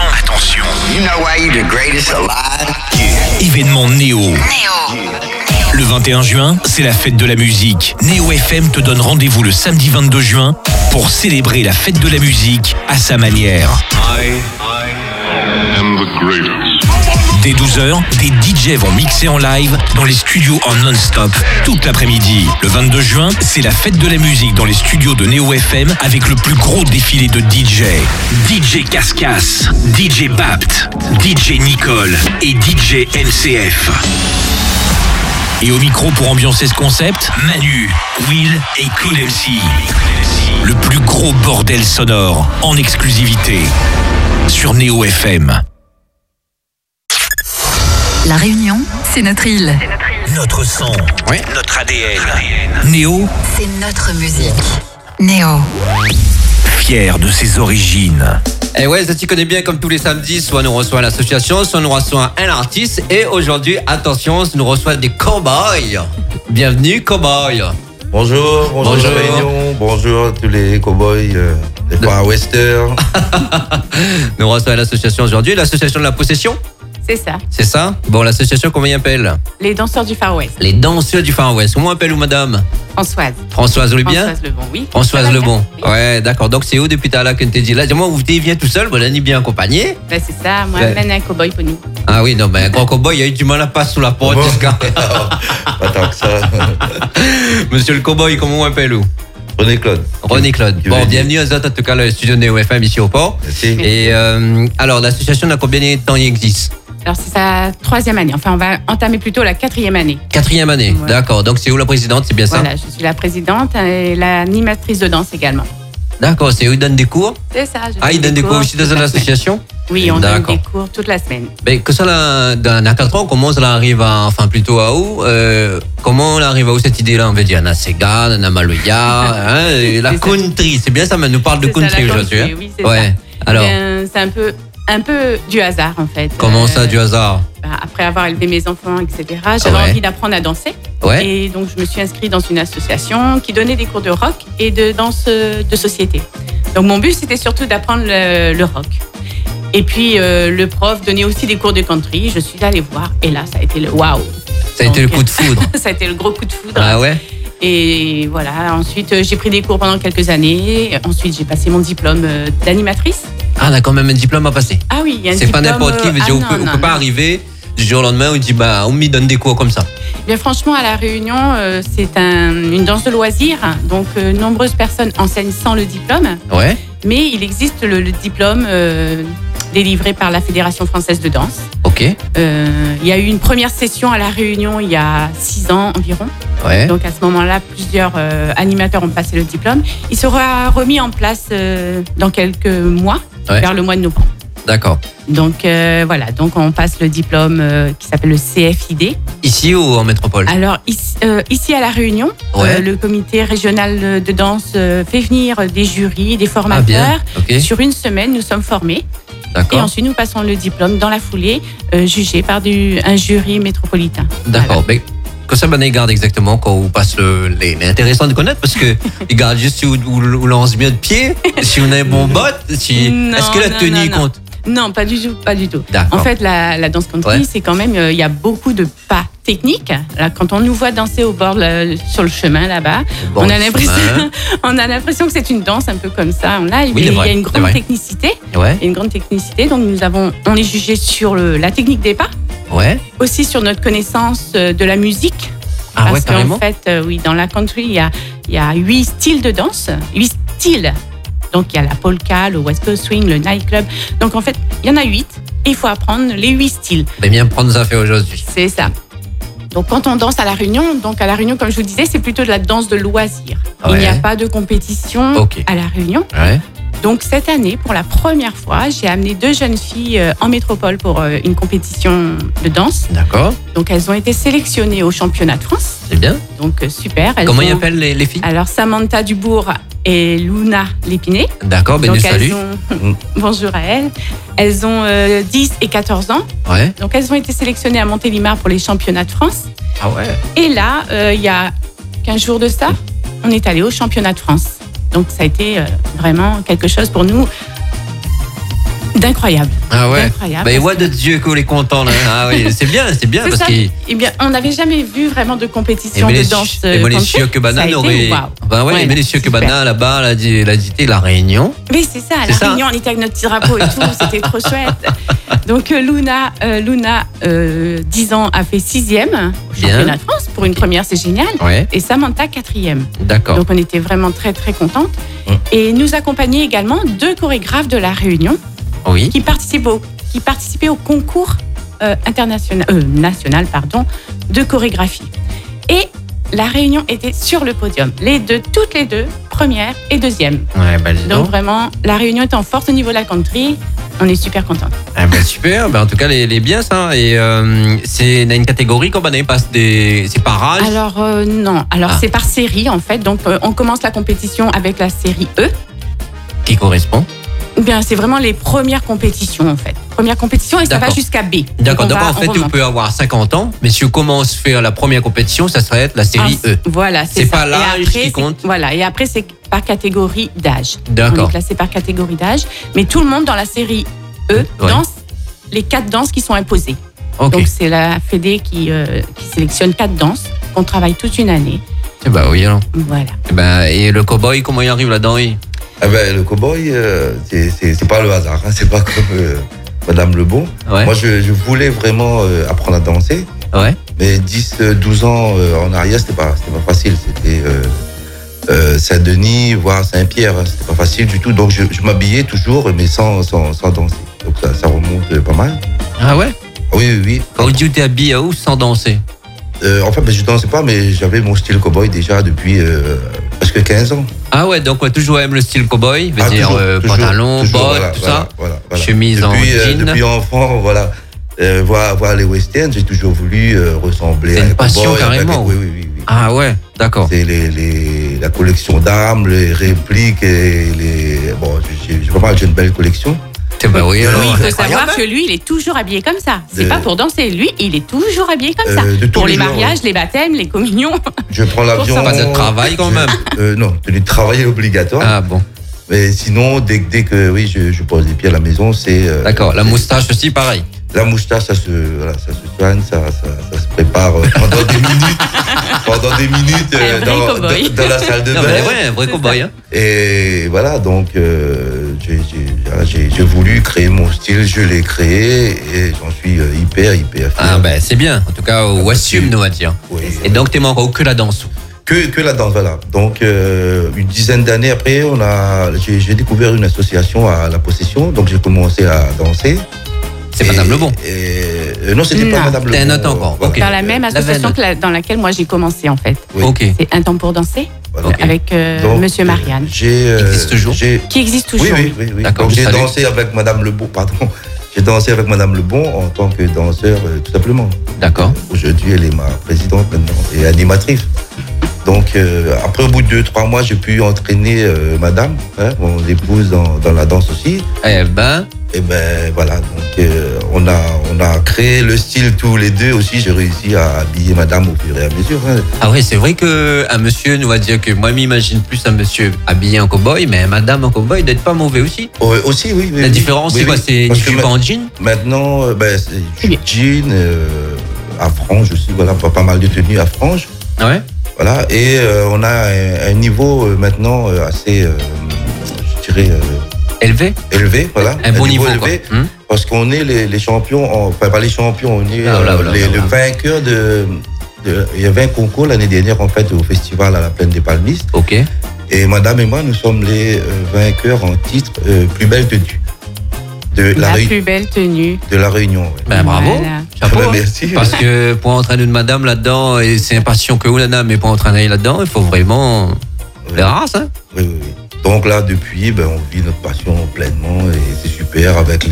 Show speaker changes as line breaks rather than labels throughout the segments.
attention.
You know why you're the greatest alive?
Événement Néo. Le 21 juin, c'est la fête de la musique. Néo FM te donne rendez-vous le samedi 22 juin pour célébrer la fête de la musique à sa manière.
I am the greatest.
Dès 12h, des DJ vont mixer en live dans les studios en non-stop toute l'après-midi. Le 22 juin, c'est la fête de la musique dans les studios de Néo FM avec le plus gros défilé de DJ. DJ Cascas, DJ Bapt, DJ Nicole et DJ NCF. Et au micro pour ambiancer ce concept, Manu, Will et Cool MC. Le plus gros bordel sonore en exclusivité sur Néo FM.
La Réunion, c'est notre île.
Notre son, notre ADN. Néo,
c'est notre musique. Néo.
Fier de ses origines.
Et ouais, ça t'y connaît bien comme tous les samedis, soit nous reçoit l'association, soit nous reçoit un artiste. Et aujourd'hui, attention, nous reçoit des cowboys. Bienvenue, cowboys.
Bonjour la Réunion, bonjour à tous les cowboys des Far Western.
Nous reçoit l'association aujourd'hui, l'association de la possession.
C'est ça.
C'est ça? Bon, l'association, comment il appelle?
Les danseurs du Far West.
Les danseurs du Far West. Comment appelle-vous, madame?
Françoise.
Françoise, vous bien?
Françoise Lebon, oui.
Françoise Lebon. Oui. Ouais, d'accord. Donc, c'est où depuis tout à l'heure que tu dit là? Dis-moi, vous viens tout seul, bon, on est bien accompagné.
Ben, c'est ça. Moi, je mène un cowboy pour nous.
Ah oui, non, mais un grand cowboy, il a eu du mal à passer sous la porte jusqu'à.
Pas tant que ça.
Monsieur le cowboy, comment on appelle-vous?
René Claude.
René Claude. Bon, bienvenue à Zot, en tout cas, le studio Néo FM ici au port.
Merci.
Et alors, l'association, a combien de temps il existe?
Alors, c'est sa 3e année. Enfin, on va entamer plutôt la 4e année.
4e année, ouais. D'accord. Donc, c'est où la présidente, c'est bien ça?
Voilà, je suis la présidente et l'animatrice de danse également.
D'accord, c'est où ils donnent des cours?
C'est ça.
Ils donnent des cours aussi dans l'association?
Oui, on donne des cours toute la semaine.
Mais que ça, dans 4 ans, comment ça arrive plutôt à où? Comment on arrive à où cette idée-là? On veut dire, on a Sega, on a Maloya, la country, c'est bien ça, mais on nous parle de country aujourd'hui. Hein?
Oui, c'est ça. Alors, c'est un peu du hasard en fait.
Comment ça, du hasard?
Après avoir élevé mes enfants, etc., j'avais envie d'apprendre à danser.
Ouais.
Et donc, je me suis inscrite dans une association qui donnait des cours de rock et de danse de société. Donc, mon but, c'était surtout d'apprendre le rock. Et puis, le prof donnait aussi des cours de country. Je suis allée voir et là, ça a été le waouh.
Ça a été le coup de foudre.
Ça a été le gros coup de foudre.
Ah ouais?
Et voilà, ensuite, j'ai pris des cours pendant quelques années. Ensuite, j'ai passé mon diplôme d'animatrice.
Ah, on a quand même un diplôme à passer.
Ah oui, il y a un
diplôme. C'est pas n'importe qui, on peut pas arriver du jour au lendemain où on dit, on m'y donne des cours comme ça.
Bien, franchement, à La Réunion, c'est une danse de loisir. Donc, nombreuses personnes enseignent sans le diplôme.
Ouais.
Mais il existe le diplôme délivré par la Fédération française de danse.
Ok.
Il y a eu une première session à La Réunion il y a 6 ans environ.
Ouais.
Donc à ce moment-là, plusieurs animateurs ont passé le diplôme. Il sera remis en place dans quelques mois, vers le mois de novembre.
D'accord.
Donc voilà, donc on passe le diplôme qui s'appelle le CFID.
Ici ou en métropole? Alors
ici à La Réunion, le comité régional de danse fait venir des jurys, des formateurs.
Okay.
Sur une semaine, nous sommes formés.
D'accord.
Et ensuite, nous passons le diplôme dans la foulée, jugé par un jury métropolitain.
D'accord. Voilà. Que ça, on garde exactement quand on passe les intéressant de connaître parce que ils gardent juste si on lance bien de pied, si on a un bon bot, est-ce que la tenue compte?
Non, pas du tout, pas du tout.
D'accord.
En fait, la danse country, c'est quand même, il y a beaucoup de pas techniques. Là, quand on nous voit danser au bord, sur le chemin là-bas, on a l'impression que c'est une danse un peu comme ça. Là, il y a une grande technicité.
Ouais.
Une grande technicité. Donc, on est jugé sur la technique des pas.
Ouais.
Aussi sur notre connaissance de la musique.
Ah
parce
ouais, carrément.
qu'en fait, oui, dans la country, il y a 8 styles de danse. 8 styles. Donc, il y a la polka, le West Coast Swing, le nightclub. Donc, en fait, il y en a 8 et il faut apprendre les 8 styles.
Mais bien prendre ça fait aujourd'hui.
C'est ça. Donc, quand on danse à La Réunion, comme je vous disais, c'est plutôt de la danse de loisir. Ouais. Il n'y a pas de compétition à La Réunion.
Ouais.
Donc, cette année, pour la première fois, j'ai amené 2 jeunes filles en métropole pour une compétition de danse.
D'accord.
Donc, elles ont été sélectionnées au championnat de France.
C'est bien.
Donc, super.
Comment ils appellent les filles?
Alors, Samantha Dubourg et Luna Lépiné.
D'accord, ben salut.
Bonjour à elles. Elles ont 10 et 14 ans.
Ouais.
Donc, elles ont été sélectionnées à Montélimar pour les championnats de France.
Ah ouais.
Et là, il y a 15 jours de ça, on est allé au championnat de France. Donc, ça a été vraiment quelque chose pour nous d'incroyable.
Ah ouais.
D'incroyable.
Ben, voix de Dieu qu'on est content là. Ah oui, c'est bien
C'est
parce
ça.
qu'il.
Eh bien, on n'avait jamais vu vraiment de compétition
Et
de danse.
les
comme
Sieux
ça.
que
Ça a
Banane
été
aurait.
waouh.
Ben ouais,
Ouais,
les Sieux que
super.
Banane là-bas, la dit la Réunion.
Oui, c'est ça. À
C'est
La
ça.
Réunion, on était avec notre petit drapeau et tout. C'était trop chouette. Donc, Luna, 10 ans, a fait 6e au
Bien.
championnat de France. Pour une première, c'est génial.
Ouais.
Et Samantha, 4e.
D'accord.
Donc, on était vraiment très, très contentes. Et nous accompagnaient également 2 chorégraphes de La Réunion
Oui.
qui participaient au concours national de chorégraphie. Et La Réunion était sur le podium. Toutes les deux, première et deuxième.
Ouais, ben dis
Donc
donc.
vraiment, La Réunion est en force au niveau de la country. On est super contents.
Ah ben super, ben en tout cas les bien ça. Et c'est dans une catégorie qu'on passe c'est par âge.
Alors non,
Ah.
c'est par série en fait. Donc on commence la compétition avec la série E.
Qui correspond.
Bien, c'est vraiment les premières compétitions en fait. Première compétition et ça va
D'accord.
jusqu'à B.
D'accord,
Donc,
donc en fait,
on
tu
remonte.
peux avoir 50 ans, mais si tu commences à faire la première compétition, ça serait être la série E.
Voilà,
C'est
ça.
pas
Et
l'âge
après,
qui
c'est-
compte.
Voilà, et après c'est par catégorie d'âge.
D'accord.
On est classé par catégorie d'âge, mais tout le monde dans la série E
Ouais.
danse les 4 danses qui sont imposées.
Ok.
Donc c'est la Fédé qui sélectionne 4 danses qu'on travaille toute une année.
Eh ben oui, alors.
Voilà.
Eh ben, et le cow-boy, comment il arrive là-dedans lui
Ah ben, le cow-boy, c'est pas le hasard, hein, c'est pas comme Madame Lebon.
Ouais.
Moi, je voulais vraiment apprendre à danser,
Ouais.
mais 10-12 ans en arrière, c'était pas facile. C'était Saint-Denis, voire Saint-Pierre, hein, c'était pas facile du tout. Donc, je m'habillais toujours, mais sans danser. Donc, ça remonte pas mal.
Ah ouais.
Oui.
Quand tu t'es habillé où sans danser?
En fait, je dansais pas, mais j'avais mon style cow-boy déjà depuis presque 15 ans.
Ah ouais, donc on a toujours aimé le style cow-boy, veut dire pantalon,
toujours,
bottes, tout ça.
voilà.
Chemise en jean.
Depuis enfant, voilà. Voir les westerns, j'ai toujours voulu ressembler
C'est
à
une
un
passion,
cow-boy.
carrément.
Oui.
Ah ouais, d'accord.
C'est la collection d'armes, les répliques et Bon, j'ai vraiment une belle collection.
Ben oui, alors.
Oui, il faut
incroyable,
savoir
hein.
que lui, il est toujours habillé comme ça. C'est
De-
pas pour danser. Lui, il est toujours habillé comme ça.
de tous
Pour
les
les
jours,
mariages, les baptêmes, les communions.
Je prends l'avion.
ça.
Pas de travail quand même.
Non, tenue de travail obligatoire.
Ah bon,
Mais sinon, dès que je pose les pieds à la maison, c'est.
d'accord. La moustache aussi, pareil.
La moustache, ça se soigne, ça se prépare pendant des minutes
Un vrai cow-boy.
dans la salle de
Non,
bain.
mais ouais, un vrai cow-boy. Hein.
Et voilà, donc j'ai voulu créer mon style, je l'ai créé et j'en suis hyper fier.
Ah ben c'est bien. En tout cas, ou assume, nous on va dire.
Oui.
Et donc, t'es encore que la danse.
Que la danse, voilà. Donc, une dizaine d'années après, j'ai découvert une association à La Possession, donc j'ai commencé à danser.
C'est Madame Lebon.
Non, c'était pas
Non.
Madame Lebon.
T'es un autre encore, ok.
Dans la même
La
association
veine.
dans laquelle moi j'ai commencé en fait.
Oui.
Ok.
C'est Un temps pour danser
Voilà.
Ok.
avec
Donc,
Monsieur Marianne,
J'ai
existe toujours
qui existe toujours.
Oui.
D'accord,
Donc,
je
j'ai
salue.
dansé avec Madame Lebon, pardon. J'ai dansé avec Madame Lebon en tant que danseur, tout simplement.
D'accord.
Aujourd'hui, elle est ma présidente maintenant et animatrice. Donc, après, au bout de 2-3 mois, j'ai pu entraîner Madame, mon épouse, dans la danse aussi.
Eh ben,
Et ben voilà, donc on a créé le style tous les deux aussi. J'ai réussi à habiller Madame au fur et à mesure. Hein.
ah oui, c'est vrai que un monsieur nous va dire que moi, m'imagine plus un monsieur habillé en cow-boy, mais un madame en cow-boy d'être pas mauvais aussi.
Aussi, oui.
La différence, c'est quoi? C'est une
Parce que
jupe en jean?
Maintenant, c'est du jean, à franges aussi, voilà, pas mal de tenues à franges.
Ouais.
Voilà, et on a un niveau maintenant assez, je dirais,
Élevé?
élevé, voilà.
Un bon niveau, quoi.
élevé, parce qu'on est les champions, enfin pas les champions, on est le vainqueur il y a 20 concours l'année dernière en fait au festival à la Plaine des Palmistes.
Ok.
Et Madame et moi, nous sommes les vainqueurs en titre plus belle tenue de
La plus belle tenue.
de la Réunion. Ouais.
Ben bravo.
Voilà.
Chapeau.
Ben,
hein.
merci.
Parce que pour entraîner une madame là-dedans, et c'est un passion que Oulana, mais pour entraîner là-dedans, il faut vraiment des races, hein.
Oui. Donc là, depuis, on vit notre passion pleinement et c'est super avec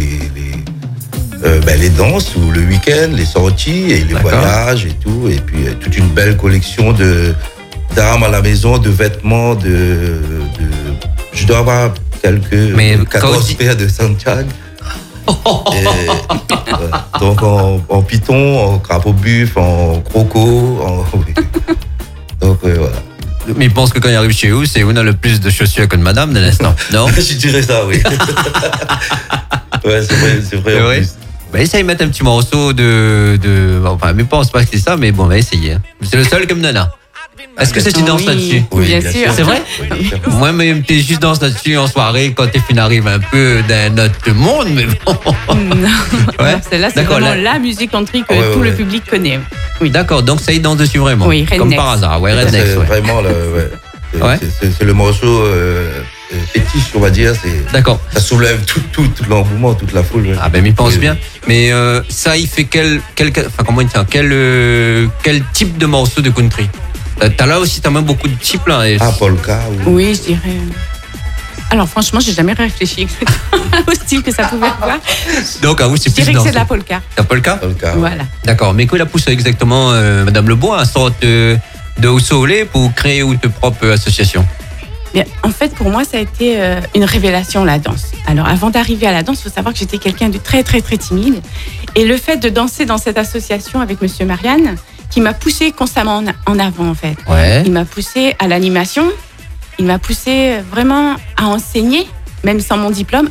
les danses ou le week-end, les sorties et les
D'accord.
voyages et tout. Et puis toute une belle collection d'armes à la maison, de vêtements, je dois avoir
Mais
14 paires de Santiago. Et, voilà. Donc en python, en crapaud buff, en croco. Oui. Donc voilà.
Mais je pense que quand il arrive chez vous, c'est on a le plus de chaussures que de madame de l'instant, non?
Je dirais ça, oui. Ouais, c'est vrai. En
Ouais.
plus.
Bah, essaye de mettre un petit morceau enfin, mais pense pas que c'est ça, mais bon, on va essayer. C'est le seul comme Nana. Est-ce que c'est une danse
Oui.
là-dessus?
Oui,
Bien sûr.
C'est vrai?
Oui, bien sûr.
Moi, même, t'es juste danse là-dessus en soirée quand tes filles arrivent un peu d'un autre monde, mais bon.
Non,
Ouais.
non, celle-là, c'est
D'accord,
vraiment
là-
la musique country que
Ouais,
tout le
ouais.
public connaît. Oui.
D'accord, donc ça y danse dessus vraiment.
Oui,
Comme
Rednecks.
par hasard, ouais,
C'est
Rednecks, ouais.
vraiment
Ouais.
c'est le morceau fétiche, on va dire.
D'accord.
Ça soulève tout l'engouement, toute la foule. Ouais.
Ah ben, il pense
Oui,
bien. Mais ça, il fait enfin, comment il tient, quel type de morceau de country? T'as là aussi, t'as même beaucoup de types là. Et-
Ah, polka.
Oui, je dirais. Alors, franchement, j'ai jamais réfléchi au style que ça pouvait avoir.
Donc, ah oui, c'est
Je
plus
dirais que
dans
c'est de la polka.
la polka.
Polka.
Voilà.
D'accord. Mais quoi la pousse exactement, Madame Lebois, à sorte de Osolé pour créer ou ta propre association?
Bien, en fait, pour moi, ça a été une révélation, la danse. Alors, avant d'arriver à la danse, il faut savoir que j'étais quelqu'un de très, très, très timide. Et le fait de danser dans cette association avec Monsieur Marianne, qui m'a poussé constamment en avant, en fait.
Ouais.
Il m'a poussé à l'animation. Il m'a poussé vraiment à enseigner, même sans mon diplôme,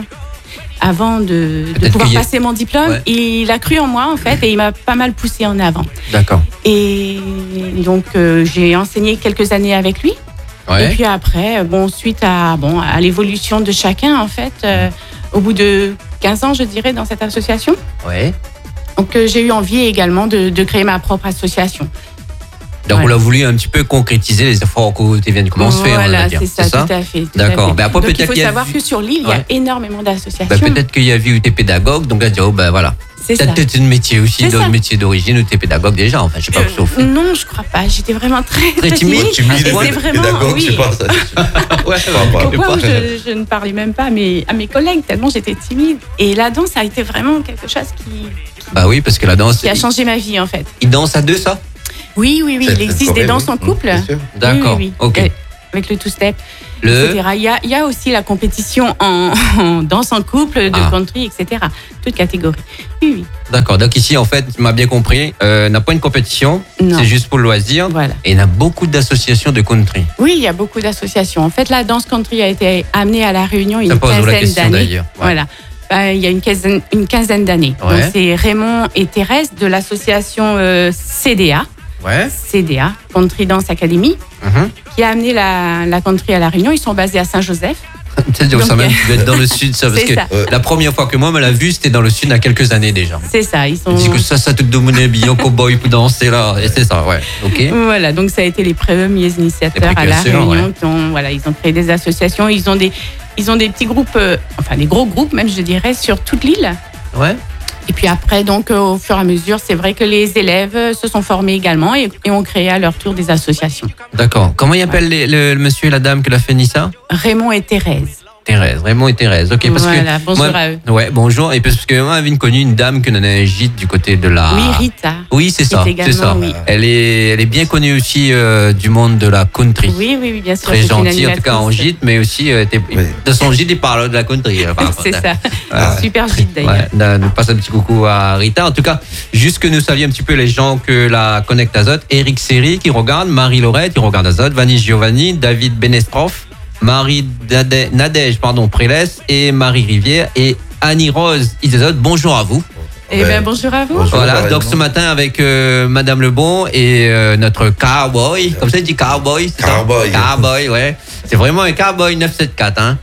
avant de
Peut-être
pouvoir
qu'il y a-
passer mon diplôme.
Ouais.
Il a cru en moi, en fait, et il m'a pas mal poussé en avant.
D'accord.
Et donc, j'ai enseigné quelques années avec lui. Et
Ouais.
puis après, suite à l'évolution de chacun, en fait, au bout de 15 ans, je dirais, dans cette association,
Ouais.
donc j'ai eu envie également de créer ma propre association.
Donc,
Voilà.
on a voulu un petit peu concrétiser les efforts que tu viens de commencer à faire, on va
Voilà,
dire.
c'est ça, tout à fait. tout
D'accord.
à fait.
Ben après,
donc, il
peut-être
faut
qu'il y a
savoir
vu-
que sur l'île, il y
Ouais.
a énormément d'associations.
Ben, peut-être qu'il y a vu où t'es pédagogue, donc là, tu dis, oh, ben voilà.
C'est ça.
T'as peut-être un métier aussi,
C'est
dans
ça.
le métier d'origine où t'es pédagogue déjà, enfin, je sais pas, sauf.
Non, je crois pas. J'étais vraiment très,
Très timide.
Et
Timide,
c'est vraiment,
pédagogue, je sais
oui.
pas ça.
Ouais,
Pourquoi je ne parlais même pas à mes collègues tellement j'étais timide. Et la danse a été vraiment quelque chose
Bah oui, parce que la danse,
qui a changé ma vie, en fait.
ils dansent à deux, ça?
Oui, oui, oui.
C'est
Il existe
correct,
des danses
oui.
en couple.
Bien sûr.
D'accord.
Oui, oui, oui.
Ok.
Avec le two-step,
Le.
etc. Il y a aussi la compétition en danse en couple, de
Ah.
country, etc. Toute catégorie. Oui, oui.
D'accord. Donc ici, en fait, tu m'as bien compris, n'a pas une compétition,
Non.
c'est juste pour le loisir.
Voilà.
Et il y a beaucoup d'associations de country.
Oui, il y a beaucoup d'associations. En fait, la danse country a été amenée à La Réunion il y a
Ça
une
pose la
quinzaine
question
d'années.
d'ailleurs. Ouais.
Voilà. Il y a une quinzaine d'années.
Ouais.
Donc, c'est Raymond et Thérèse de l'association CDA,
Ouais.
CDA, Country Dance Academy,
Mhm.
qui a amené la country à La Réunion. Ils sont basés à Saint-Joseph.
C'est-à-dire
Donc,
ça même, tu dois être dans le sud, ça, parce
c'est
que
ça.
la première fois que moi me l'a vu, c'était dans le sud il y a quelques années déjà.
C'est ça. Ils sont.
Je dis que ça te domine bien, cowboy pour danser là, et c'est ça, ouais. Ok.
Voilà, donc ça a été les premiers initiateurs
Les
à La
précurseurs,
Réunion.
ouais.
Ils ont créé des associations. Ils ont des petits groupes, enfin des gros groupes même, je dirais, sur toute l'île.
Ouais.
Et puis après, donc au fur et à mesure, c'est vrai que les élèves se sont formés également et ont créé à leur tour des associations.
D'accord. Comment il appelle le monsieur et la dame qui l'a fait ça?
Raymond et Thérèse.
Thérèse, Raymond et Thérèse. Ok, parce
Voilà,
que
bonjour
moi-
à eux.
Ouais, bonjour. Et parce que moi, j'avais connu une dame qui donnait un gîte du côté de la.
Oui, Rita.
Oui, c'est ça.
Rita
C'est ça.
également, oui.
Elle est bien connue aussi du monde de la country.
Oui, oui, oui, bien sûr.
Très
c'est une
gentille, en tout cas en
animatrice.
gîte, mais aussi
Oui.
de son gîte, il parle de la country.
C'est ça.
Ah,
Super gîte d'ailleurs.
Ouais, nous passe un petit coucou à Rita. En tout cas, juste que nous saluons un petit peu les gens que la Connect Azote. Eric Seri qui regarde, Marie Laurette qui regarde Azote, Vanny Giovanni, David Benestroff, Marie Nadège, Prélès et Marie Rivière et Annie Rose Isazote. Bonjour à vous.
Eh bien, bonjour à vous.
Bonjour.
Voilà,
pareillement.
donc ce matin avec Madame Lebon et notre cowboy, comme ça il dit cowboy, c'est ça?
Cowboy.
Cowboy, ouais. C'est vraiment un cowboy 974, hein.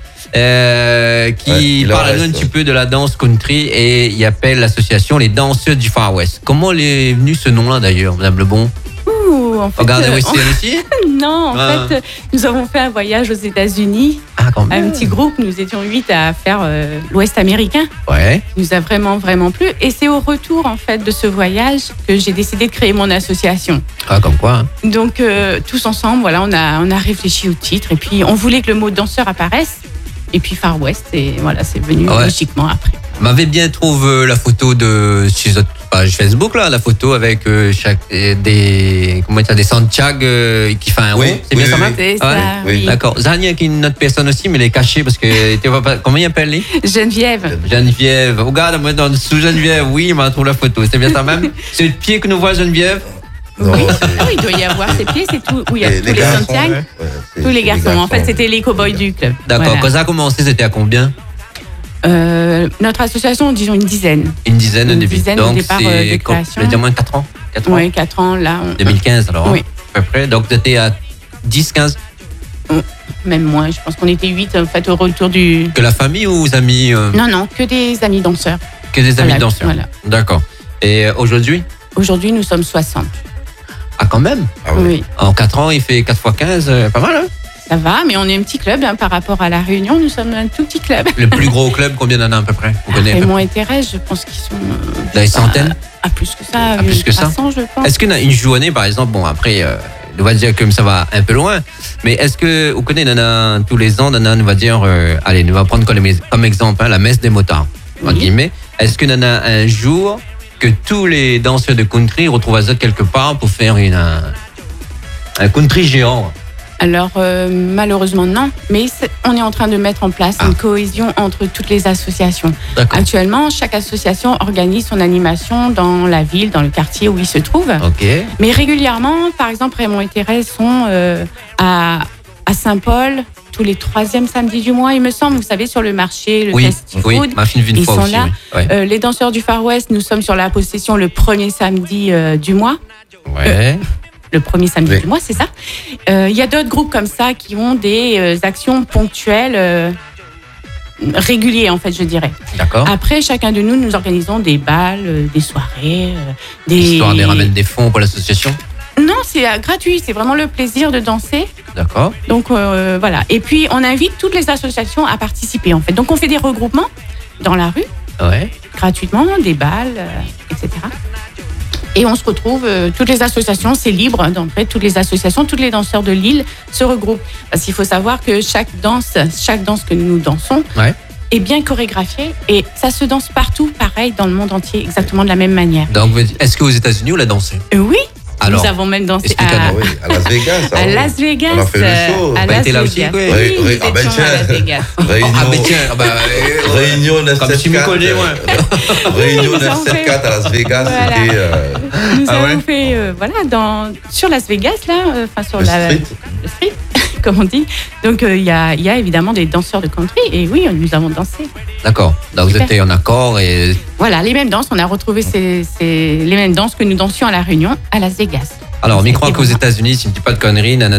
Qui
Ouais, il en
parle à nous un
reste,
petit
ouais.
peu de la danse country et il appelle l'association les danseurs du Far West. Comment est venu ce nom-là d'ailleurs, Madame Lebon?
Ouh, en fait,
Regardez Western aussi?
non, en
Ah.
fait, nous avons fait un voyage aux États-Unis.
Ah, quand même.
Un petit groupe, nous étions 8 à faire l'Ouest américain.
Ouais.
Il nous a vraiment, vraiment plu. Et c'est au retour, en fait, de ce voyage que j'ai décidé de créer mon association.
Ah, comme quoi, hein.
Donc, tous ensemble, voilà, on a réfléchi au titre. Et puis, on voulait que le mot danseur apparaisse. Et puis, Far West, et voilà, c'est venu
Ouais.
logiquement après.
M'avait bien trouvé la photo sur votre page Facebook, là, la photo avec des Santiago qui fait un
Oui,
rond. C'est
oui,
bien ça,
oui,
Marc?
C'est
Ouais.
ça, oui.
D'accord. Zania qui est une autre personne aussi, mais elle est cachée parce que tu vois pas. Comment il appelle lui?
Geneviève.
Geneviève. Regarde, moi, sous Geneviève, oui, il m'a trouvé la photo. C'est bien ça même? C'est le pied que nous voit Geneviève?
Non,
Ah, il doit y avoir ses pieds, c'est tout. Où il y a tous les
garçons,
Santiago.
ouais. Ouais, c'est-
Tous les
c'est
garçons. En fait, c'était les cow-boys du club.
D'accord.
Voilà.
Quand ça a commencé, c'était à combien?
Notre association, disons une dizaine.
Une dizaine au
Une
début.
dizaine au
Donc
départ, de
c'est
création.
je veux dire moins de 4 ans. 4 ans.
Oui, 4 ans, là.
2015 alors.
Oui.
À peu près. Donc vous étiez à 10, 15.
Même moins, je pense qu'on était 8 en fait au retour du...
Que la famille ou aux amis
Non, que des amis danseurs.
Que des amis
Voilà,
danseurs.
voilà.
D'accord. Et aujourd'hui
Aujourd'hui, nous sommes 60.
Ah, quand même.
Ah ouais.
Oui,
En 4 ans, il fait 4 x 15, pas mal, hein.
ça va, mais on est un petit club par rapport à La Réunion. Nous sommes un tout petit club.
Le plus gros club, combien d'en a à peu près? Vous connaissez?
Raymond et Thérèse, je pense qu'ils sont...
Dans les centaines?
À plus que ça.
À plus que ça.
300, je pense.
Est-ce qu'il y a une journée, par exemple, bon, après, on va dire que ça va un peu loin, mais est-ce que vous connaissez, tous les ans, on va dire, allez, on va prendre comme exemple la messe des motards, en
Oui.
guillemets. Est-ce qu'il y en a un jour que tous les danseurs de country retrouvent à quelque part pour faire un country géant?
Alors, malheureusement, non. Mais on est en train de mettre en place une cohésion entre toutes les associations.
D'accord.
Actuellement, chaque association organise son animation dans la ville, dans le quartier où il se trouve.
Ok.
Mais régulièrement, par exemple, Raymond et Thérèse sont à Saint-Paul tous les 3e samedis du mois, il me semble. Vous savez, sur le marché, le fast
oui,
food.
ma fille vit une
Ils
fois
sont
aussi.
là.
Oui. Ouais.
Les danseurs du Far West, nous sommes sur la possession le 1er samedi du mois.
Ouais.
Le 1er samedi
Oui.
du mois, c'est ça. Il y a d'autres groupes comme ça qui ont des actions ponctuelles, réguliers en fait, je dirais.
D'accord.
Après, chacun de nous organisons des balles, des soirées, des...
Histoire de ramener des fonds pour l'association.
Non, c'est gratuit, c'est vraiment le plaisir de danser.
D'accord.
Donc voilà. Et puis, on invite toutes les associations à participer en fait. Donc, on fait des regroupements dans la rue,
Ouais.
gratuitement, des balles, etc. Et on se retrouve, toutes les associations, c'est libre d'entrer, toutes les associations, tous les danseurs de l'île se regroupent. Parce qu'il faut savoir que chaque danse que nous dansons
Ouais.
est bien chorégraphiée et ça se danse partout, pareil, dans le monde entier, exactement de la même manière.
Donc, est-ce qu'aux États-Unis, on l'a dansé?
Oui,
Alors,
nous avons même dansé
explique-nous.
Ah oui, à Las Vegas.
à Las Vegas.
On a fait le show.
À
Bah,
Las
t'es là aussi,
Vegas.
quoi.
Oui,
Oui,
nous
oui, ah bah
étions
tiens.
à Las Vegas.
Réunion,
Ah, mais tiens,
Réunion
Comme tu m'y
974.
connais, ouais.
Réunion
Nous avons
974 à Las Vegas.
Voilà.
C'était
Nous
Ah
avons
ouais
fait, voilà, sur Las Vegas, là, enfin sur
le street.
le street, comme on dit. Donc, il y a évidemment des danseurs de country et oui, nous avons dansé.
D'accord. Donc, vous
Super.
étiez en accord et.
Voilà, les mêmes danses. On a retrouvé les mêmes danses que nous dansions à La Réunion, à Las Vegas.
Alors, on y croit
Et
qu'aux
voilà.
États-Unis, si je ne dis pas de conneries, il y en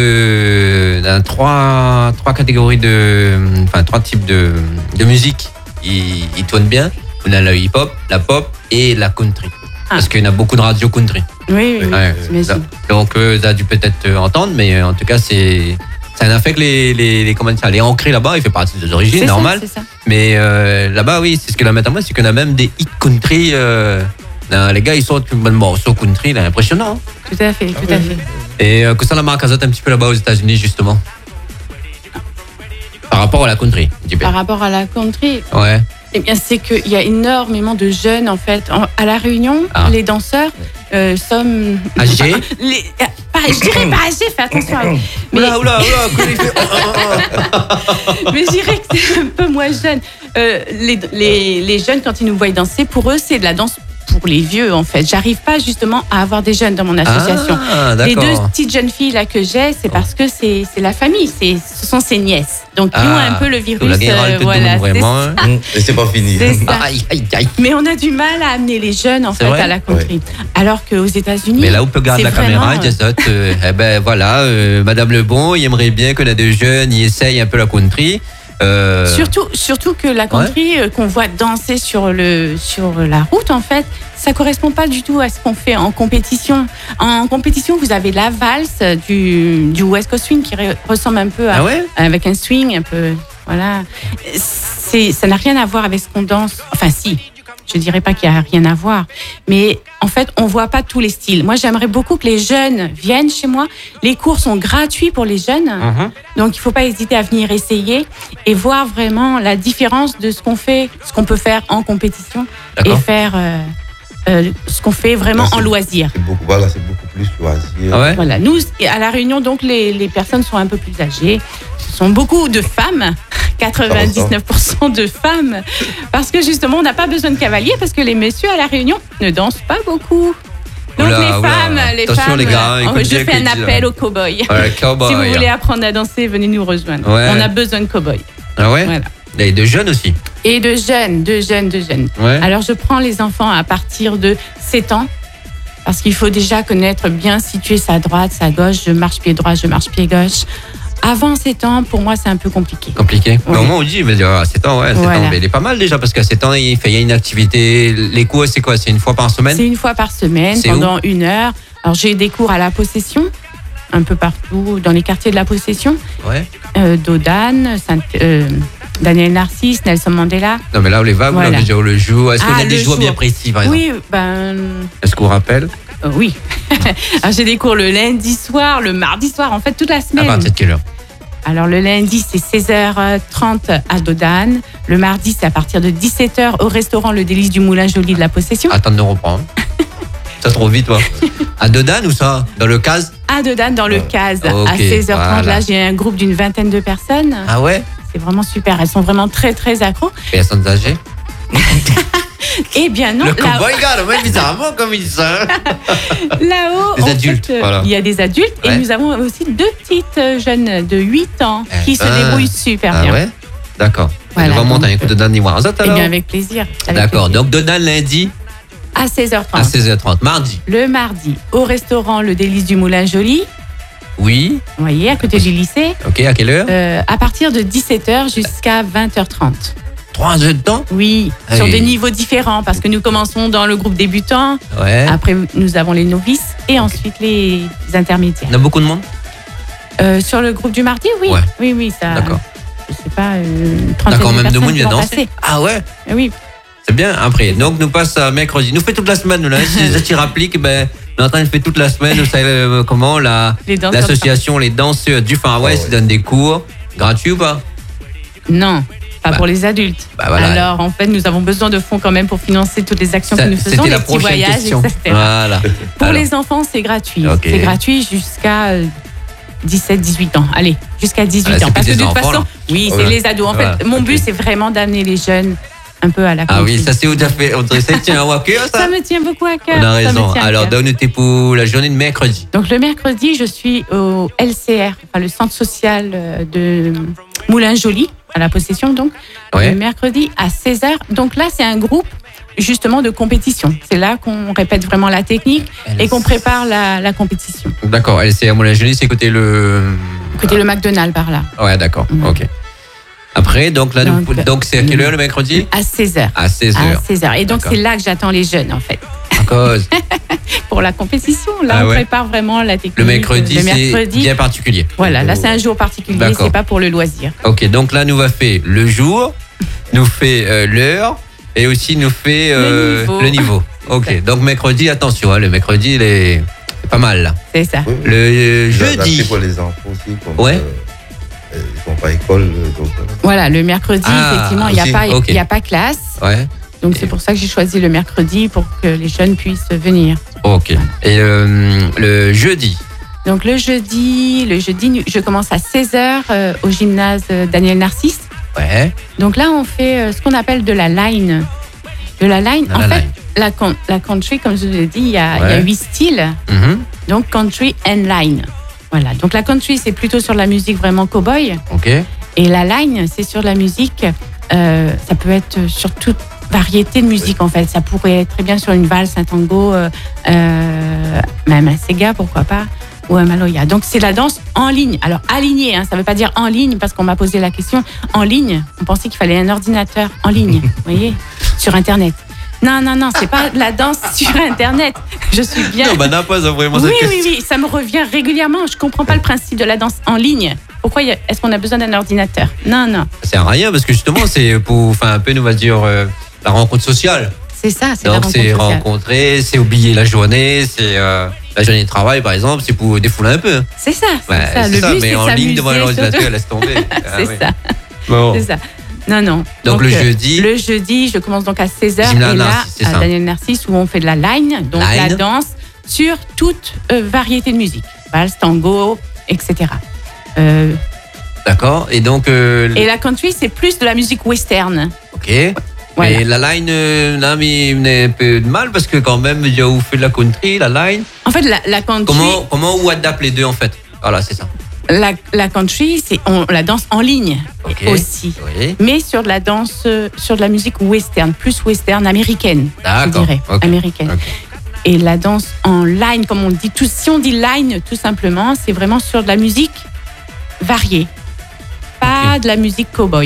a trois catégories trois types de musique. Ils tournent bien. On a le hip-hop, la pop et la country.
Ah.
Parce qu'il y en a beaucoup de radio country.
Oui, oui,
Ouais.
j'imagine.
Donc, ça a dû peut-être entendre, mais en tout cas, c'est un effet que les ancrés là-bas, il fait partie des origines,
C'est
normal.
ça, c'est ça.
Mais là-bas, oui, c'est ce que la mettre en moi, c'est qu'on a même des hits country. Les gars, ils sortent un morceau country, là, impressionnant.
Tout à fait, tout à fait.
Et que ça la marque un petit peu là-bas aux États-Unis, justement. Par rapport à la country, un petit peu.
Par rapport à la country,
Ouais.
eh bien, c'est qu'il y a énormément de jeunes, en fait. À La Réunion,
Ah.
les danseurs sommes...
Âgés?
Je dirais pas âgés, fais attention à... Mais,
Oula,
mais je dirais que c'est un peu moins jeune. Les jeunes, quand ils nous voient danser, pour eux, c'est de la danse pour les vieux, en fait. J'arrive pas, justement, à avoir des jeunes dans mon association.
Ah,
Les deux
d'accord.
petites jeunes filles là que j'ai, c'est parce que c'est la famille, ce sont ses nièces. Donc ils ont un peu le virus.
La guerre,
Voilà,
vraiment.
Et c'est pas fini.
c'est ça.
Aïe, aïe, aïe.
Mais on a du mal à amener les jeunes en
C'est
fait
vrai
à la country. Alors qu'aux États-Unis,
Mais là où peut garder
c'est
la caméra,
vraiment,
il y a ça, eh ben voilà, Madame Lebon, il aimerait bien que les deux jeunes y essayent un peu la country.
Surtout que la country qu'on voit danser sur la route, en fait, ça correspond pas du tout à ce qu'on fait en compétition. En compétition, vous avez la valse du West Coast Swing qui ressemble un peu à,
Ah ouais?
avec un swing un peu, voilà. Ça n'a rien à voir avec ce qu'on danse. Enfin, si. Je dirais pas qu'il y a rien à voir, mais en fait, on voit pas tous les styles. Moi, j'aimerais beaucoup que les jeunes viennent chez moi. Les cours sont gratuits pour les jeunes, donc il faut pas hésiter à venir essayer et voir vraiment la différence de ce qu'on peut faire en compétition et
D'accord.
faire ce qu'on fait vraiment en loisir.
C'est beaucoup plus loisir.
Ah ouais?
Voilà, nous à La Réunion, donc les personnes sont un peu plus âgées. Ce sont beaucoup de femmes, 99% de femmes, parce que justement, on n'a pas besoin de cavaliers, parce que les messieurs à La Réunion ne dansent pas beaucoup. Donc
Oula,
les
oula.
femmes,
Attention, les gars, écoute
je
bien
fais
ce
un
que tu dis,
appel
là.
aux cow-boys.
Ouais, cowboy.
Si vous voulez apprendre à danser, venez nous rejoindre.
Ouais.
On a besoin de cow-boys.
Ah ouais?
Voilà.
Et de jeunes aussi.
Et de jeunes.
Ouais.
Alors, je prends les enfants à partir de 7 ans. Parce qu'il faut déjà connaître, bien situer sa droite, sa gauche. Je marche pied droit, je marche pied gauche. Avant 7 ans, pour moi, c'est un peu compliqué.
Compliqué. Mais au
Oui.
moins, on dit, il va dire, à 7 ans, ouais, 7
Voilà.
ans. Mais il est pas mal déjà, parce qu'à 7 ans, il y a une activité. Les cours, c'est quoi? C'est une fois par semaine?
C'est une fois par semaine,
C'est
pendant 1 heure. Alors, j'ai des cours à la possession, un peu partout, dans les quartiers de la possession.
Ouais.
Dodane, Daniel Narcisse, Nelson Mandela.
Non, mais là, on les vagues,
Voilà.
on veut dire le jour. Est-ce qu'on a
le
des jours bien
jour.
précis, par exemple?
Oui,
Est-ce qu'on rappelle?
oui. Alors, j'ai des cours le lundi soir, le mardi soir, en fait, toute la
À
semaine.
partir de quelle heure?
Alors, le lundi, c'est 16h30 à Dodane. Le mardi, c'est à partir de 17h au restaurant Le Délice du Moulin Joli de la Possession.
Attends de nous reprendre. Ça trop vite, toi. À Dodane ou ça? Dans le CAS?
À Dodane, dans le CAS,
Ok,
à 16h30.
voilà.
Là, j'ai un groupe d'une vingtaine de personnes.
Ah ouais?
C'est vraiment super. Elles sont vraiment très, très accros.
Personnes âgées?
Eh bien non,
Le cowboy gars, le mec bizarrement comme il dit ça.
là-haut,
Des
en
adultes,
fait,
voilà.
il y a des adultes
Ouais.
et nous avons aussi 2 petites jeunes de 8 ans qui se
Ah.
débrouillent super
Ah
bien.
ouais? D'accord.
Voilà,
On va monter
donc,
un coup de Dodane Niwar.
Eh bien, avec plaisir. avec
D'accord.
plaisir.
Donc Dodane lundi
À 16h30.
à 16h30. Mardi?
Le mardi, au restaurant Le Délice du Moulin Joli,
Oui.
vous voyez, à côté du lycée,
Ok, à quelle heure?
à partir de 17h jusqu'à 20h30.
3 heures de temps?
Oui,
Ah
sur
oui.
des niveaux différents, parce que nous commençons dans le groupe débutant,
Ouais.
après nous avons les novices et ensuite les intermédiaires.
Il y a beaucoup de monde?
Sur le groupe du mardi, oui.
Ouais.
Oui, ça.
D'accord.
Je sais pas, une trentaine
D'accord,
de
même de
personnes
monde
qui
vient
vont
danser.
passer.
Ah ouais?
Oui,
C'est bien. Après, donc nous passe à mercredi. Nous fait toute la semaine, nous là. Si les tu rappliques, ben, on est en train de faire toute la semaine. Vous savez comment
Les danseurs
l'association Les Danseurs du Far West
ouais.
donne des cours gratuits ou pas?
non, pas
Bah.
pour les adultes.
Bah voilà.
Alors, en fait, nous avons besoin de fonds quand même pour financer toutes les actions que nous faisons,
C'était
les
la
petits
prochaine
voyages,
question.
etc.
Voilà.
Pour
Alors,
les enfants, c'est gratuit.
Ok.
C'est gratuit jusqu'à 17-18 ans. Allez, jusqu'à 18
Ah, c'est
ans.
plus
Parce que
des
de toute
enfants,
façon,
là.
oui, c'est
Ouais.
les ados. En
Voilà.
fait, mon but,
Ok.
c'est vraiment d'amener les jeunes un peu à la
Ah oui,
country.
ça c'est où tu as fait. On dirait que tient un walker, ça?
Ça me tient beaucoup à cœur.
On a
ça me
raison.
tient à
Alors,
cœur.
donne-nous pour la journée de mercredi.
Donc le mercredi, je suis au LCR, enfin, le centre social de Moulin-Joli, à la Possession donc.
Ouais.
Le mercredi à 16h. Donc là, c'est un groupe justement de compétition. C'est là qu'on répète vraiment la technique et qu'on prépare la compétition.
D'accord. Elle c'est à Moulin-Joli, c'est côté le.
Côté le McDonald's par là,
Ouais, d'accord.
Ouais.
Ok. Après, donc là,
Donc,
c'est à quelle heure le mercredi?
à 16h.
À 16h.
À 16h. Et donc
D'accord.
c'est là que j'attends les jeunes en fait.
À cause.
Pour la compétition, là
Ah
on
ouais.
prépare vraiment la technique.
Le mercredi,
Le
c'est
mercredi,
bien particulier.
voilà, là c'est un jour particulier,
D'accord.
c'est pas pour le loisir.
Ok, donc là, nous va faire le jour, nous fait l'heure et aussi nous fait
Le niveau.
Ok, donc mercredi, attention, hein, le mercredi, il est pas mal là.
C'est ça.
Oui, oui.
Le
Là,
jeudi.
c'est pour les enfants aussi. Comme,
Ouais.
ils vont pas à école. Donc,
Voilà, le mercredi,
Ah,
effectivement, il n'y a,
aussi,
pas-
ok.
il y a pas classe.
Ouais,
Donc, c'est pour ça que j'ai choisi le mercredi pour que les jeunes puissent venir.
ok. Et le jeudi.
Donc, le jeudi, je commence à 16h au gymnase Daniel Narcisse.
Ouais.
Donc là, on fait ce qu'on appelle de la line. De la line,
De
en
la
fait,
line.
la country, comme je vous l'ai dit, il y a
Ouais.
8 styles.
Mhm.
Donc, country and line. Voilà. Donc, la country, c'est plutôt sur la musique vraiment cow-boy.
Ok.
Et la line, c'est sur la musique, ça peut être sur toute variété de musique en fait. Ça pourrait être très bien sur une valse, un tango, même un sega, pourquoi pas, ou un maloya. Donc c'est la danse en ligne. Alors alignée, hein, ça ne veut pas dire en ligne parce qu'on m'a posé la question. En ligne, on pensait qu'il fallait un ordinateur en ligne, vous voyez, sur Internet. Non, c'est pas de la danse sur Internet. Je suis bien.
Non, bah n'a pas vraiment
Oui,
cette
oui,
question.
oui, ça me revient régulièrement. Je comprends pas le principe de la danse en ligne. Pourquoi est-ce qu'on a besoin d'un ordinateur? Non.
Ça sert à rien parce que justement, c'est pour, enfin, un peu, nous va dire, la rencontre sociale.
C'est ça, c'est la
Donc
rencontre
c'est
sociale.
rencontrer, c'est oublier la journée, c'est la journée de travail par exemple, c'est pour défouler un peu.
C'est ça, c'est
Ouais,
ça.
c'est
Le
ça,
but,
mais
c'est
en
de
ligne devant
s'amuser,
l'ordinateur,
surtout.
laisse tomber. Ah,
C'est
oui.
ça,
Bon.
c'est ça. Non.
Donc, le jeudi.
Le jeudi, je commence donc à 16h
Gymnase
et là,
Narcisse, c'est
à
ça.
Daniel Narcisse, où on fait de la line, donc
Line.
la danse sur toute variété de musique. Valse, tango, etc.
D'accord. Et donc.
Et la country, c'est plus de la musique western.
Ok.
Voilà.
Et la line, là, mais il a un peu de mal parce que quand même, il y a où fait de la country, la line.
En fait, la country,
Comment on adapte les deux en fait? Voilà, c'est ça.
La country, on la danse en ligne aussi, mais sur de la danse, sur de la musique western, plus western américaine, je dirais, américaine. Et la danse en line, comme on dit, si on dit line, tout simplement, c'est vraiment sur de la musique variée, pas de la musique cowboy.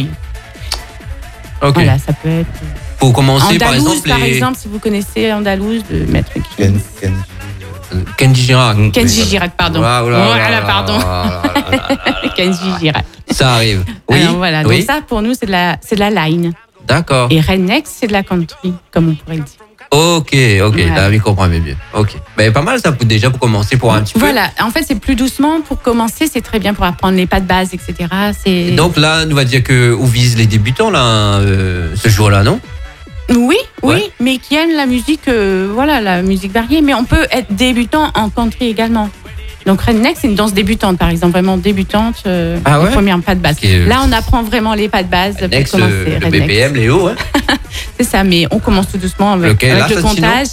Voilà, ça peut être.
Pour commencer,
Andalouse, par exemple, si vous connaissez Andalouse de Maître Gims.
Kenji Girac.
Kenji Girac, pardon. Voilà, pardon. Kenji Girac.
Ça arrive. Oui.
Alors voilà, donc ça pour nous c'est de la line.
D'accord.
Et redneck c'est de la country, comme on pourrait le dire.
Ok, là, je comprends mieux. Ok. Mais pas mal ça déjà pour commencer pour un petit peu.
Voilà, en fait c'est plus doucement pour commencer, c'est très bien pour apprendre les pas de base, etc.
Donc là, on va dire que on vise les débutants là, ce jour-là, non?
Oui, mais qui aiment la musique, la musique variée. Mais on peut être débutant en country également. Donc redneck, c'est une danse débutante, par exemple, vraiment débutante, les premières pas de base. Là, on apprend vraiment les pas de base
redneck,
pour commencer.
Le BPM, Léo, hein.
C'est ça, mais on commence tout doucement avec le comptage.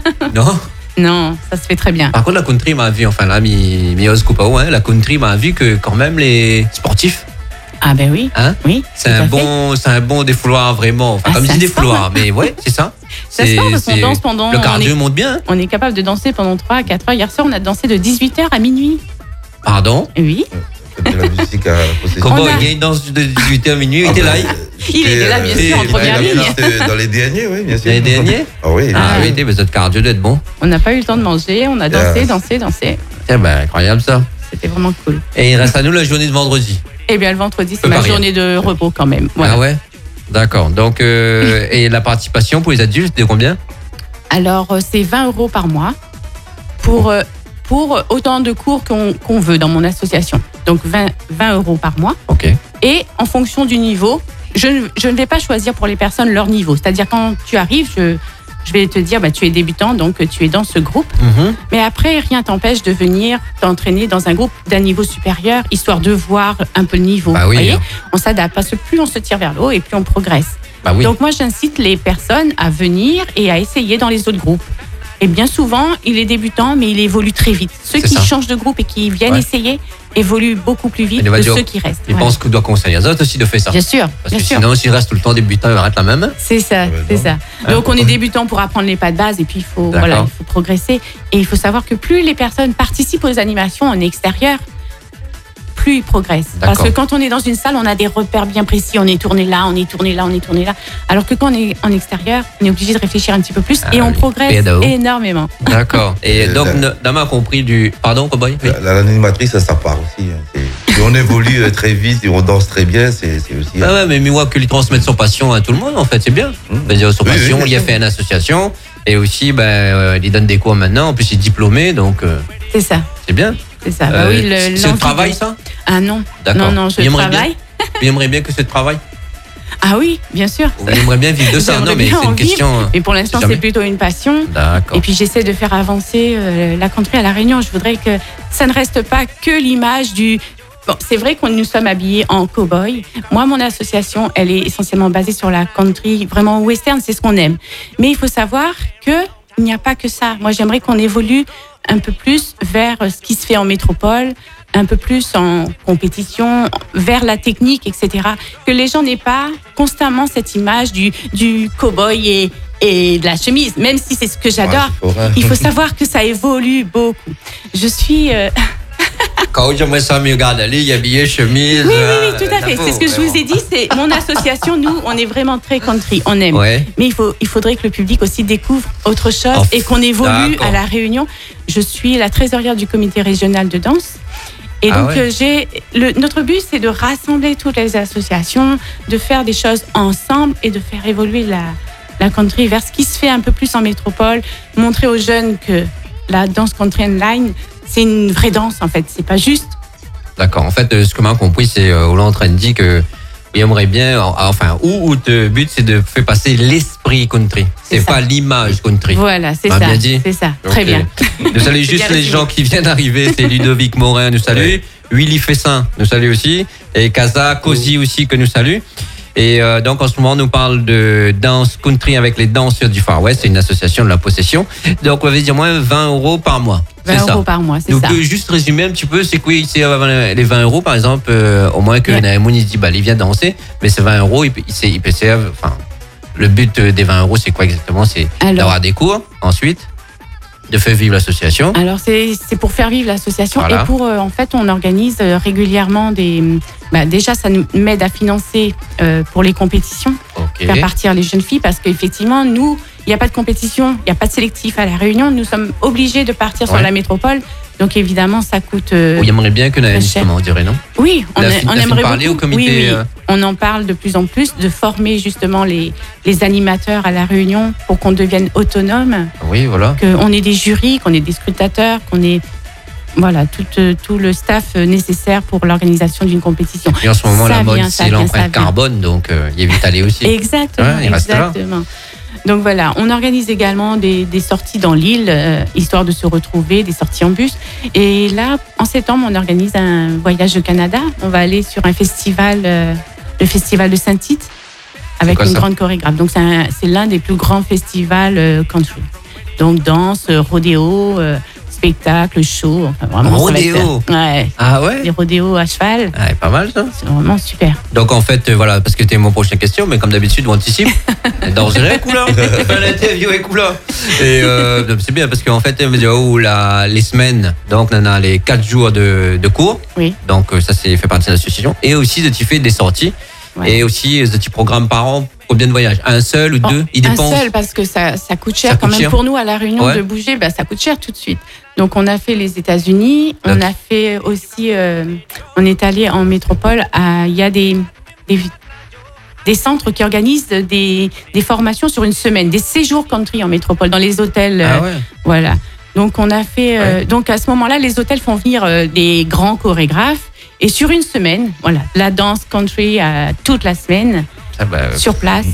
Non, ça se fait très bien.
Par contre, la country m'a vu, enfin là, la country m'a vu que quand même les sportifs.
Ah ben oui.
Hein?
Oui.
C'est un bon défouloir vraiment. Enfin, comme je dis défouloir, mais ouais, c'est ça.
Ça se passe parce qu'on danse pendant.
Le cardio monte bien.
On est capable de danser pendant 3 à 4 heures. Hier soir, on a dansé de 18h à minuit.
Pardon?
Oui.
De la musique à possession.
Comment il danse de 18h à minuit? Il était là.
Il était là, bien sûr, en première ligne.
Dans les derniers, oui, bien sûr.
Les derniers?
Ah oui.
Mais votre cardio doit être bon.
On n'a pas eu le temps de manger, on a dansé.
Eh ben, incroyable ça.
C'était vraiment cool.
Et il reste à nous la journée de vendredi.
Eh bien, le vendredi, c'est ma journée de repos quand même. Voilà.
Ah ouais? D'accord. Donc, et la participation pour les adultes, de combien? Alors,
c'est 20 € par mois pour autant de cours qu'on veut dans mon association. Donc, 20 € par mois.
OK.
Et en fonction du niveau, je ne vais pas choisir pour les personnes leur niveau. C'est-à-dire, quand tu arrives, je vais te dire, tu es débutant, donc tu es dans ce groupe. Mm-hmm. Mais après, rien t'empêche de venir t'entraîner dans un groupe d'un niveau supérieur, histoire de voir un peu le niveau.
Bah oui,
vous voyez, on s'adapte, parce que plus on se tire vers le haut et plus on progresse.
Bah oui.
Donc moi, j'incite les personnes à venir et à essayer dans les autres groupes. Et bien souvent, il est débutant, mais il évolue très vite. Ceux qui changent de groupe et qui viennent essayer évoluent beaucoup plus vite que ceux qui restent.
Je pense qu'on doit conseiller aux autres aussi de faire ça.
Bien sûr.
Parce que sinon, s'il reste tout le temps débutant, il va être la même.
C'est ça, c'est ça. Donc, on est débutant pour apprendre les pas de base et puis il faut progresser. Et il faut savoir que plus les personnes participent aux animations en extérieur, plus ils progressent. Parce que quand on est dans une salle, on a des repères bien précis. On est tourné là, on est tourné là, on est tourné là. Alors que quand on est en extérieur, on est obligé de réfléchir un petit peu plus et on progresse énormément.
D'accord. Et donc, Dama a compris du... Pardon, Cowboy?
L'animatrice, ça part aussi. Si on évolue très vite et on danse très bien, c'est aussi...
Ah ouais, mais moi, que lui transmettre son passion à tout le monde, en fait, c'est bien. Son passion, il a fait une association et aussi, il donne des cours maintenant. En plus, il est diplômé, donc...
C'est ça.
C'est bien.
C'est ça.
C'est le travail, ça?
Ah non.
D'accord.
Non, je travaille.
Il aimerait bien que c'est le travail?
Ah oui, bien sûr.
On aimerait bien vivre de ça. Non, mais c'est une question.
Mais pour l'instant, c'est plutôt une passion.
D'accord.
Et puis, j'essaie de faire avancer la country à La Réunion. Je voudrais que ça ne reste pas que l'image du... Bon, c'est vrai qu'on nous sommes habillés en cow-boy. Moi, mon association, elle est essentiellement basée sur la country, vraiment western, c'est ce qu'on aime. Mais il faut savoir qu'il n'y a pas que ça. Moi, j'aimerais qu'on évolue un peu plus vers ce qui se fait en métropole, un peu plus en compétition, vers la technique, etc. Que les gens n'aient pas constamment cette image du cow-boy et de la chemise, même si c'est ce que j'adore. Il faut savoir que ça évolue beaucoup. Je suis...
Quand j'aimerais ça me regarder, il y a habillé, chemise...
Oui, tout à fait. C'est ce que je vous ai dit. C'est mon association, nous, on est vraiment très country, on aime.
Ouais.
Mais il faudrait que le public aussi découvre autre chose et qu'on évolue à La Réunion. Je suis la trésorière du comité régional de danse. Et donc, notre but, c'est de rassembler toutes les associations, de faire des choses ensemble et de faire évoluer la country vers ce qui se fait un peu plus en métropole, montrer aux jeunes que la danse country and line, c'est une vraie danse, en fait. C'est pas juste.
D'accord. En fait, ce que m'a compris, c'est Hollande dit que il aimerait bien, enfin, où le but, c'est de faire passer l'esprit country. C'est pas l'image country.
Voilà, c'est ça.
Bien dit.
C'est ça. Très bien.
Nous saluons juste les gens qui viennent d'arriver. C'est Ludovic Morin, nous salue. Willy Fessin, nous salue aussi. Et Kaza Kosi aussi, que nous salue. Et donc en ce moment, on nous parle de danse country avec les danseurs du Far West. C'est une association de la possession. Donc on va dire moins 20 € par mois.
20 € par mois, c'est
donc,
ça.
Donc juste résumer un petit peu, c'est quoi c'est les 20 € par exemple, au moins que Naemoun il dit bah il vient danser, mais c'est 20 €, il peut servir, enfin le but des 20 € c'est quoi exactement? C'est d'avoir des cours, ensuite de faire vivre l'association.
Alors c'est pour faire vivre l'association,
voilà.
Et pour en fait on organise régulièrement déjà ça nous m'aide à financer pour les compétitions, faire partir les jeunes filles, parce qu'effectivement nous il n'y a pas de compétition, il n'y a pas de sélectif à La Réunion, nous sommes obligés de partir sur la métropole, donc évidemment ça coûte
il aimerait bien que Naël justement on dirait, non?
Oui, on aimerait
parler
beaucoup.
Au comité,
oui. On en parle de plus en plus, de former justement les animateurs à La Réunion pour qu'on devienne autonome.
Oui, voilà.
Qu'on ait des jurys, qu'on ait des scrutateurs, qu'on ait tout le staff nécessaire pour l'organisation d'une compétition.
Et en ce moment, la mode, c'est l'empreinte carbone, donc il est vite allé aussi.
Exactement, exactement. Donc voilà, on organise également des sorties dans l'île, histoire de se retrouver, des sorties en bus. Et là, en septembre, on organise un voyage au Canada. On va aller sur un festival, le festival de Saint-Tite, avec une grande chorégraphe. Donc c'est l'un des plus grands festivals country. Donc danse, rodéo, spectacle, show, enfin vraiment.
Rodéo.
Ouais.
Ah ouais.
Des rodéos à cheval.
Ah, pas mal ça.
C'est vraiment super.
Donc en fait, voilà, parce que c'était mon prochaine question, mais comme d'habitude, on anticipe. Dangereux, couleur. L'interview est couleur. Et c'est bien parce qu'en fait, les semaines, donc on a les 4 jours de cours.
Oui.
Donc ça, c'est fait partie de l'association. Et aussi, tu fais des sorties. Ouais. Et aussi, des petits programmes par an. Combien de voyages? Un seul ou deux? Il dépend.
Un seul, parce que ça coûte cher quand même pour nous à La Réunion de bouger, ça coûte cher tout de suite. Donc on a fait les États-Unis, on a fait aussi, on est allé en métropole. Il y a des centres qui organisent des formations sur une semaine, des séjours country en métropole, dans les hôtels. Voilà. Donc on a fait. Donc à ce moment-là, les hôtels font venir des grands chorégraphes. Et sur une semaine, voilà, la danse country toute la semaine, sur place,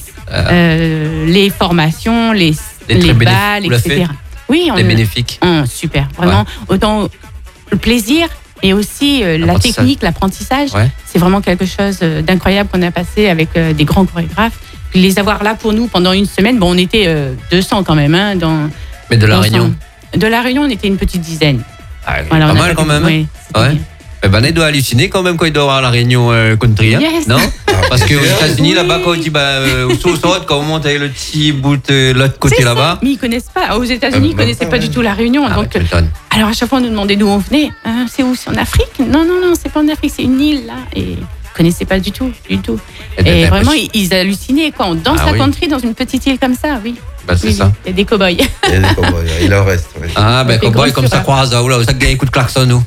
les formations, les balles, etc. Oui,
c'est bénéfique.
Super, vraiment. Autant le plaisir et aussi la technique, l'apprentissage, c'est vraiment quelque chose d'incroyable qu'on a passé avec des grands chorégraphes. Puis les avoir là pour nous pendant une semaine, on était 200 quand même.
Mais de La Réunion?
De La Réunion, on était une petite dizaine.
Pas mal quand même.
Oui,
il doit halluciner quand même quand il doit avoir La Réunion country, hein, non? Parce qu'aux États-Unis, là-bas, quand on dit, quand on monte avec le petit bout de l'autre côté là-bas.
Mais ils connaissent pas. Aux États-Unis, ils connaissaient pas du tout La Réunion. Alors à chaque fois, on nous demandait d'où on venait. C'est où? C'est en Afrique? Non, c'est pas en Afrique, c'est une île là. Et ils connaissaient pas du tout. Et vraiment, ils hallucinaient quoi. On danse la country dans une petite île comme ça, oui.
C'est ça.
Il y a des cow-boys.
Il en reste. Oui.
Ah, cow-boy comme ça croise. Oh là, ça gagne un coup de klaxon, nous.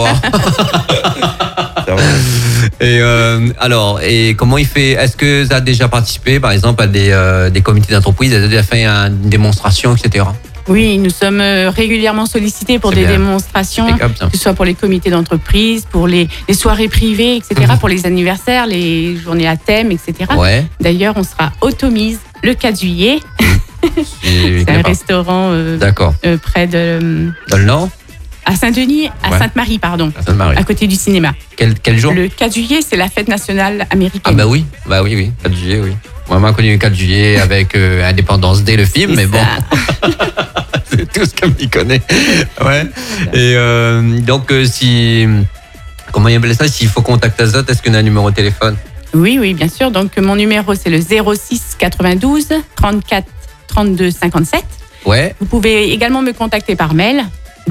Et alors, et comment il fait? Est-ce que vous avez déjà participé, par exemple, à des comités d'entreprise? Vous avez déjà fait une démonstration, etc.?
Oui, nous sommes régulièrement sollicités pour des démonstrations, que ce soit pour les comités d'entreprise, pour les soirées privées, etc., pour les anniversaires, les journées à thème, etc.
Ouais.
D'ailleurs, on sera au Tomise le 4 juillet. C'est un restaurant près de...
Dans le Nord?
À Saint-Denis, à Sainte-Marie, pardon.
À Sainte-Marie.
À côté du cinéma.
Quel jour?
Le 4 juillet, c'est la fête nationale américaine.
Ah oui, 4 juillet, oui. Moi, j'ai connu le 4 juillet avec Indépendance Day, le film, mais bon. C'est tout ce qu'on y connaît. Ouais. Et donc, comment il appelle ça? S'il faut contacter Azot, est-ce qu'on a un numéro de téléphone?
Oui, bien sûr. Donc, mon numéro, c'est le 06 92 34 32 57.
Ouais.
Vous pouvez également me contacter par mail,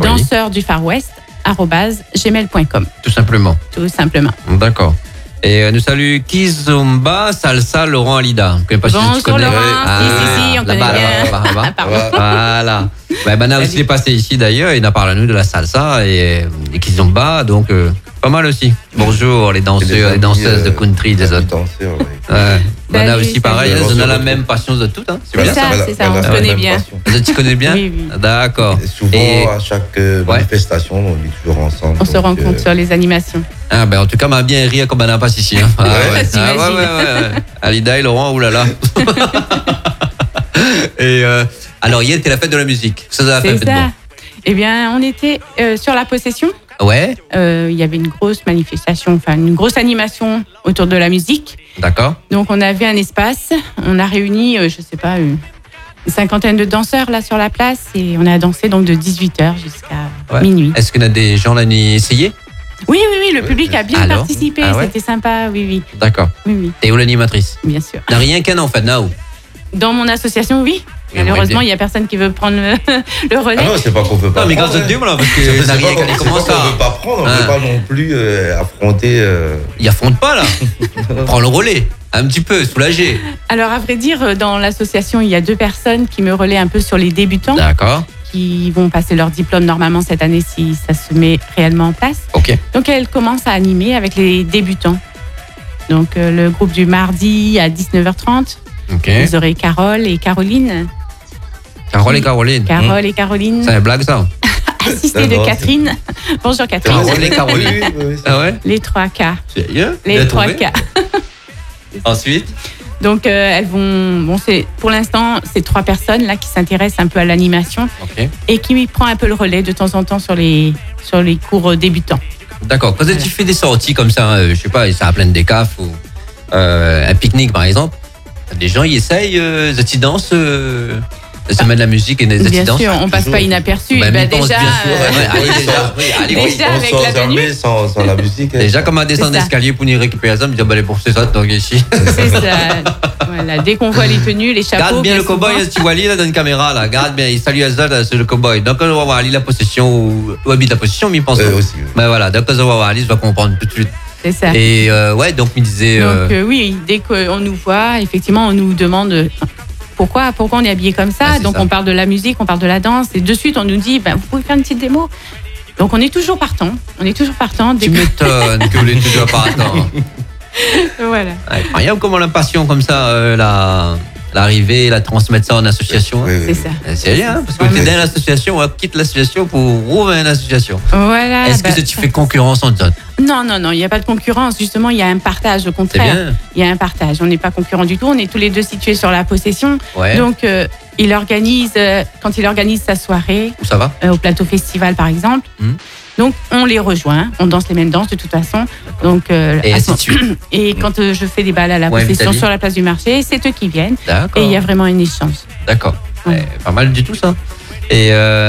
danseurdufarwest@gmail.com.
Tout simplement.
Tout simplement.
D'accord. Et nous salue Kizomba Salsa Laurent Alida.
Bonjour Laurent. Si, on connaît bien.
Voilà. Bana aussi est passé ici d'ailleurs. Il a parlé à nous de la salsa et Kizomba, donc pas mal aussi. Bonjour les danseurs, les danseuses de country des autres. Bana aussi pareil, on a la même passion de tout. Hein.
C'est ça, on se connaît bien.
Tu connais bien?
Oui.
D'accord.
Souvent, à chaque manifestation, on est toujours ensemble.
On se rencontre sur les animations.
En tout cas, m'a bien ri comme Bana passe ici. Hein. Alida et Laurent, oulala. Et alors, hier, c'était la fête de la musique. Ça a fait
ça. Eh bien, on était sur la possession.
Ouais,
il y avait une grosse manifestation, enfin une grosse animation autour de la musique.
d'accord.
Donc on avait un espace, on a réuni, je sais pas, une cinquantaine de danseurs là sur la place et on a dansé donc de 18h jusqu'à
Ouais.
minuit.
Est-ce qu'il y en a des gens là qui essayé?
Oui, le public a bien
Alors
participé,
Ah ouais
c'était sympa, oui,
D'accord.
oui,
Et où l'animatrice?
bien sûr.
N'a rien qu'un en fait, là où?
Dans mon association, oui.
J'aimerais
Malheureusement,
bien.
il n'y a personne qui veut prendre le relais.
Ah non, c'est pas qu'on veut pas.
Non, mais grâce
prendre,
à Dieu, là, parce
C'est
que n'a
pas
rien
qu'on
qu'à comment
on
ça?
veut pas prendre, on
Hein.
veut pas non plus affronter.
Il affronte pas là. Prends le relais. Un petit peu, soulagé.
Alors, à vrai dire, dans l'association, il y a 2 personnes qui me relaient un peu sur les débutants,
D'accord.
qui vont passer leur diplôme normalement cette année si ça se met réellement en place.
Ok.
Donc, elles commencent à animer avec les débutants. Donc, le groupe du mardi à 19h30,
Ok.
vous aurez Carole et Caroline.
Carole et Caroline.
Carole et Caroline,
C'est une blague ça?
assistées de
D'accord,
Catherine. Bonjour Catherine.
Carole et Caroline.
Oui,
Ah ouais?
Les 3 K.
Sérieux?
Les
Bien
3
trouvé.
K.
Ensuite?
Donc, elles vont. Bon, c'est pour l'instant, c'est 3 personnes là qui s'intéressent un peu à l'animation
Ok.
et qui prend un peu le relais de temps en temps sur les cours débutants.
D'accord. Quand tu fais des sorties comme ça, je sais pas, ça à pleine des cafes ou un pique-nique par exemple, des gens ils essayent, ils dansent, se mettent de la musique et des
Bien
dansent.
sûr, on passe
toujours.
pas inaperçu.
Bah,
Ben,
mais pense
déjà,
bien sûr, ouais, allez,
Oui,
déjà, oui, allez,
déjà,
oui.
on
avec
sort
la
jamais
tenue.
sans la musique.
Déjà, comme à descendre
C'est ça.
l'escalier pour y récupérer ça, me dire, bah, allez, pour c'est ça, donc ici.
c'est ça. Voilà, dès qu'on voit les tenues, les chapeaux.
Garde bien le
souvent.
cowboy, tu vois, là, dans une caméra, là. Garde bien, il salue à ça, là, c'est le cowboy. Donc, on va voir, Ali, la possession, ou habite la possession, mais il pense.
Aussi. Oui.
Ben voilà, donc, on va voir, Ali, va comprendre tout de suite.
C'est ça.
Et, ouais, donc, il disait.
Donc oui, dès qu'on nous voit, effectivement, on nous demande pourquoi on est habillé comme ça.
Ah, c'est
Donc
ça.
on parle de la musique, on parle de la danse, et de suite on nous dit, vous pouvez faire une petite démo. Donc on est toujours partant. Dès
Tu
que-
m'étonnes que vous l'êtes toujours pas attendre.
Voilà.
Incroyable comment la passion comme ça, l'arrivée, la transmettre ça en association.
Oui,
Hein.
oui,
C'est
oui.
ça.
C'est rien, parce que
Ouais,
tu es
mais-
dans l'association, on quitte l'association pour rouvrir une association.
Voilà.
Est-ce que tu fais concurrence entre autres?
Non, il n'y a pas de concurrence. Justement, il y a un partage. Au
C'est
contraire,
bien.
il y a un partage. On n'est pas concurrents du tout. On est tous les deux situés sur la possession.
Ouais.
Donc quand il organise sa soirée,
Où ça va?
au plateau festival par exemple.
Mhm.
Donc on les rejoint, on danse les mêmes danses de toute façon. Donc
Et
à
ainsi
ce-
de suite.
et quand je fais des balles à la
Ouais,
possession
Vitaly.
sur la place du marché, c'est eux qui viennent
D'accord.
et il y a vraiment un échange.
D'accord.
Ouais.
Pas mal du tout ça. Et